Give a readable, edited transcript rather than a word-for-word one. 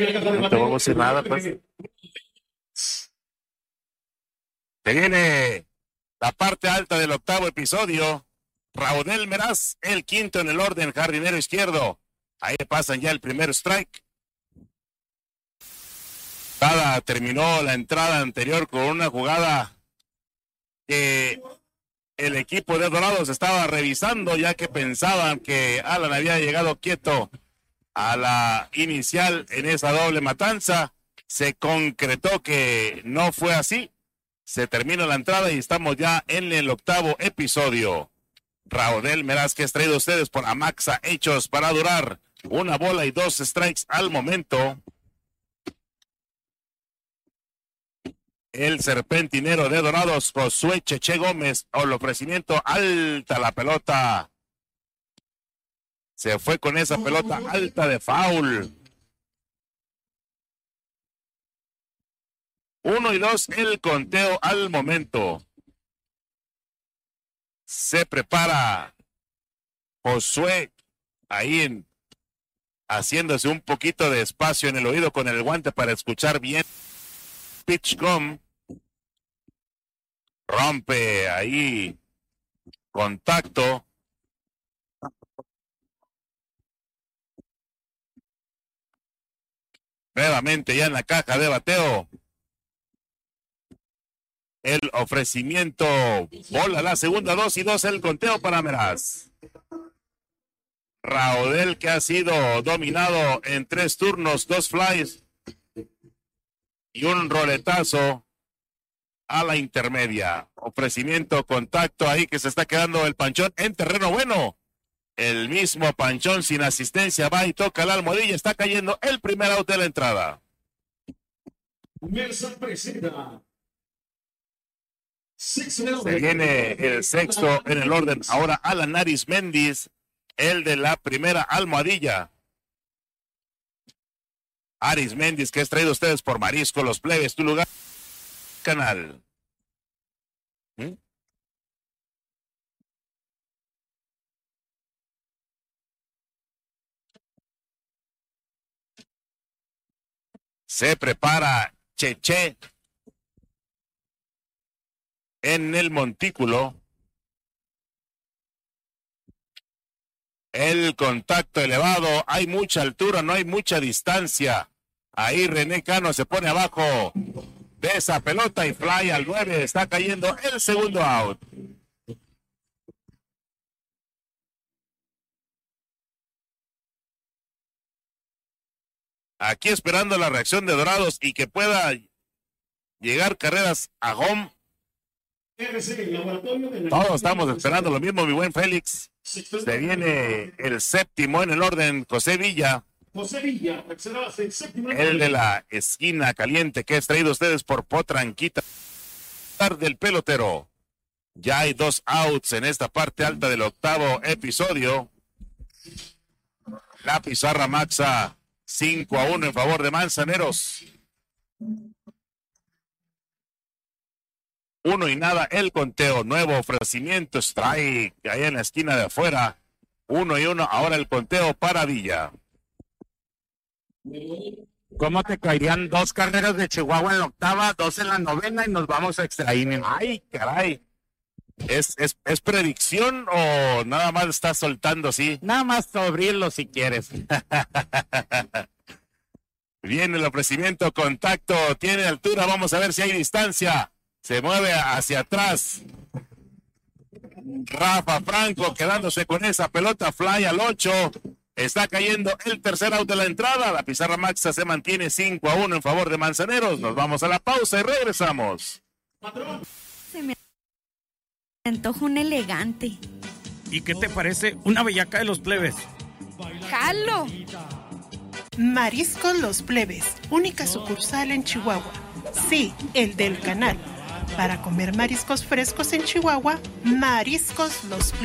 No te vamos a decir nada, pues. Se viene la parte alta del octavo episodio. Raudel Meraz, el quinto en el orden, jardinero izquierdo. Ahí pasan ya el primer strike. Terminó la entrada anterior con una jugada que el equipo de Dorados estaba revisando, ya que pensaban que Alan había llegado quieto a la inicial en esa doble matanza. Se concretó que no fue así. Se terminó la entrada y estamos ya en el octavo episodio. Raudel Meraz, que es traído a ustedes por Amaxa, hechos para durar. 1 bola y 2 strikes al momento. El serpentinero de Dorados, Josué Cheche Gómez, el ofrecimiento alta la pelota. Se fue con esa pelota alta de foul. 1 y 2 el conteo al momento. Se prepara Josué ahí haciéndose un poquito de espacio en el oído con el guante para escuchar bien. Pitchcom rompe ahí contacto. Nuevamente ya en la caja de bateo. El ofrecimiento, bola la segunda, 2 y 2 el conteo para Meraz. Raudel, que ha sido dominado en 3 turnos, 2 flies y un roletazo a la intermedia. Ofrecimiento, contacto ahí que se está quedando el Panchón en terreno bueno. El mismo Panchón sin asistencia va y toca la almohadilla. Está cayendo el primer out de la entrada. Se viene el sexto en el orden. Ahora Alan Arismendi, el de la primera almohadilla. Arismendi, que es traído a ustedes por Marisco Los Plebes, tu lugar canal. Se prepara Cheche en el montículo. El contacto elevado, hay mucha altura, no hay mucha distancia. Ahí René Cano se pone abajo de esa pelota y fly al 9. Está cayendo el segundo out. Aquí esperando la reacción de Dorados y que pueda llegar carreras a home. Todos estamos esperando lo mismo, mi buen Félix. Se viene el séptimo en el orden, José Villa. El de la esquina caliente, que es traído a ustedes por Potranquita del pelotero. Ya hay 2 outs en esta parte alta del octavo episodio. La pizarra Maxa 5-1 en favor de Manzaneros. 1 y nada el conteo. Nuevo ofrecimiento, strike ahí en la esquina de afuera. 1 y 1 ahora el conteo para Villa. ¿Cómo te caerían 2 carreras de Chihuahua en la octava, 2 en la novena y nos vamos a extra inning? Ay, caray. ¿Es predicción o nada más estás soltando así? Nada más abrirlo si quieres. Viene el ofrecimiento, contacto, tiene altura, vamos a ver si hay distancia. Se mueve hacia atrás. Rafa Franco quedándose con esa pelota, fly al 8. Está cayendo el tercer out de la entrada. La pizarra Maxa se mantiene 5-1 en favor de Manzaneros. Nos vamos a la pausa y regresamos. Se me antoja un elegante. ¿Y qué te parece una bellaca de los plebes? ¡Jalo! Mariscos Los Plebes, única sucursal en Chihuahua. Sí, el del canal. Para comer mariscos frescos en Chihuahua, Mariscos Los Plebes.